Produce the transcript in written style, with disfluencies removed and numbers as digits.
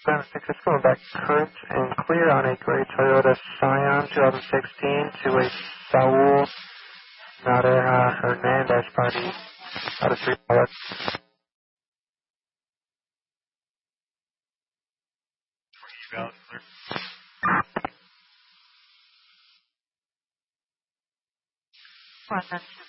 6 is going back current and clear on a gray Toyota Scion 2016 to a Saul Nadeja Hernandez party out of 3 pallets. Well, that's